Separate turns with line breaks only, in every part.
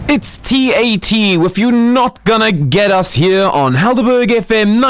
It's TAT with You Not Gonna Get Us here on Helderberg FM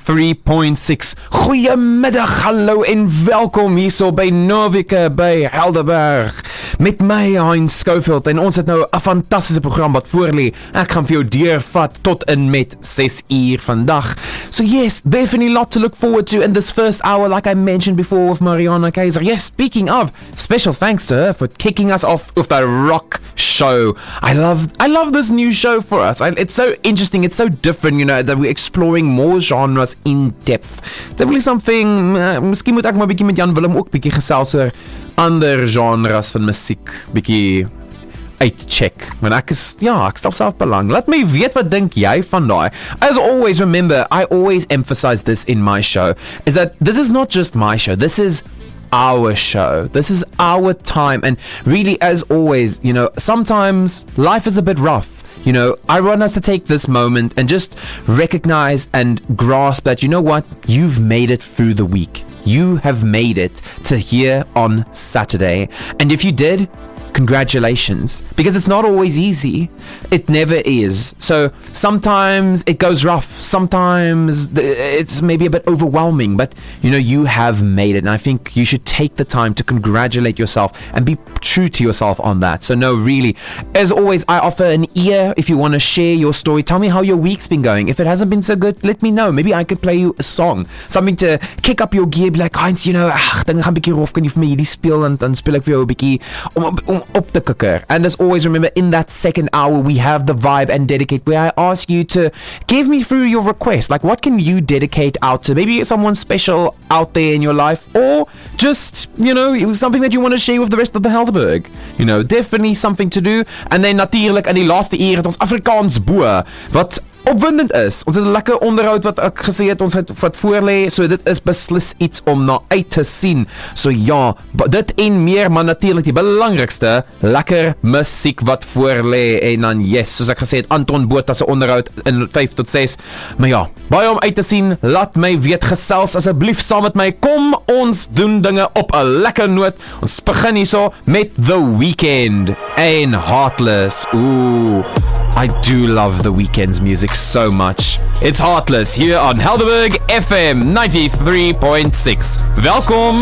93.6. Goeiemiddag, hallo en welkom hierso by Novike by Helderberg. Met my, Heinz Schofield, en ons het nou 'n fantastiese program wat voorlê. Ek gaan vir jou deurvat tot in met 6 uur vandag. So yes, definitely a lot to look forward to in this first hour, like I mentioned before with Mariana Kaiser. Yes, speaking of, special thanks to her for kicking us off with the rock show. I love this new show for us. It's so interesting, it's so different, you know, that we're exploring more genres in depth. Definitely something, miskien moet ek maar bietjie met Jan Willem ook bietjie gesels oor ander genres van musiek, bietjie uitcheck. Want ek stel self belang. Laat my weet wat dink jy van daai. As always, remember, I always emphasize this in my show, is that this is not just my show, this is our show. This is our time. And really, as always, you know, sometimes life is a bit rough. You know, I want us to take this moment and just recognize and grasp that, you know what, you've made it through the week. You have made it to here on Saturday. And if you did, congratulations, because it's not always easy. It never is. So sometimes it goes rough. Sometimes it's maybe a bit overwhelming, but you know, you have made it. And I think you should take the time to congratulate yourself and be true to yourself on that. So no, really, as always, I offer an ear if you want to share your story. Tell me how your week's been going. If it hasn't been so good, let me know. Maybe I could play you a song, something to kick up your gear. Be like, Heinz, you know, dinge gaan bietjie rof, kan jy vir my hierdie speel, en dan speel ek vir jou 'n bietjie om op te kikker. And as always, remember, in that second hour we have the vibe and dedicate, where I ask you to give me through your request. Like, what can you dedicate out to? Maybe someone special out there in your life, or just, you know, something that you want to share with the rest of the Helderberg. You know, definitely something to do. And then natuurlik in die laaste uur het ons Afrikaans bo wat opwindend is. Ons het 'n lekker onderhoud wat ek gesê het ons het wat voorlê, so dit is beslis iets om na uit te sien. So ja, dit en meer, maar natuurlik die belangrikste, lekker musiek wat voorlê. En dan yes, soos ek gesê het, Anton Botha se onderhoud in 5 tot 6. Maar ja, baie om uit te sien. Laat my weet, gesels asseblief saam met my. Kom, ons doen dinge op 'n lekker noot. Ons begin hierso met The Weeknd en Heartless. Ooh, I do love The Weeknd's music so much. It's Heartless here on Helderberg FM 93.6. Welkom.